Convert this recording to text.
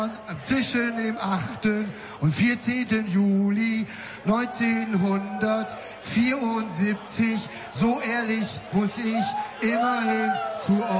Zwischen dem 8. und 14. Juli 1974, so ehrlich muss ich immerhin zu euch